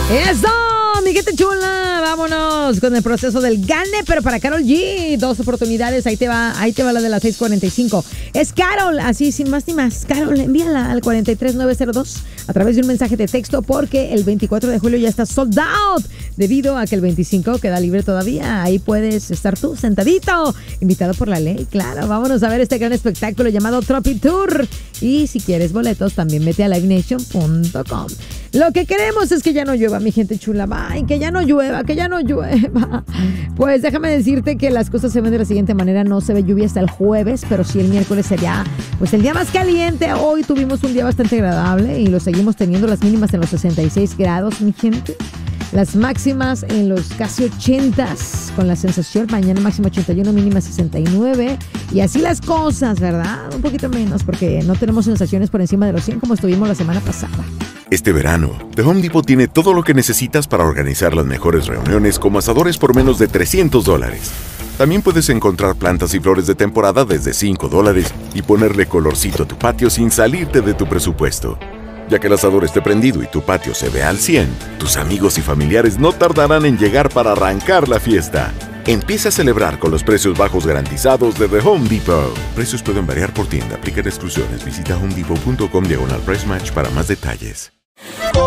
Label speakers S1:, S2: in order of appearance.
S1: ¡Eso! Mi gente chula, vámonos con el proceso del gane, pero para Karol G, 2 oportunidades, ahí te va la de las 6:45. Es Karol, así sin más ni más. Karol, envíala al 43902 a través de un mensaje de texto porque el 24 de julio ya está sold out, debido a que el 25 queda libre todavía. Ahí puedes estar tú sentadito, invitado por la ley, claro. Vámonos a ver este gran espectáculo llamado Tropi Tour. Y si quieres boletos, también vete a livenation.com. Lo que queremos es que ya no llueva, mi gente chula. Ay, que ya no llueva, que ya no llueva. Pues déjame decirte que las cosas se ven de la siguiente manera. No se ve lluvia hasta el jueves, pero sí el miércoles sería pues el día más caliente. Hoy tuvimos un día bastante agradable y lo seguimos teniendo, las mínimas en los 66 grados, mi gente. Las máximas en los casi 80s, con la sensación mañana máxima 81, mínima 69. Y así las cosas, ¿verdad? Un poquito menos, porque no tenemos sensaciones por encima de los 100 como estuvimos la semana pasada.
S2: Este verano, The Home Depot tiene todo lo que necesitas para organizar las mejores reuniones como asadores por menos de $300. También puedes encontrar plantas y flores de temporada desde $5 y ponerle colorcito a tu patio sin salirte de tu presupuesto. Ya que el asador esté prendido y tu patio se vea al 100, tus amigos y familiares no tardarán en llegar para arrancar la fiesta. Empieza a celebrar con los precios bajos garantizados de The Home Depot. Precios pueden variar por tienda, aplican exclusiones. Visita homedepot.com/price match para más detalles.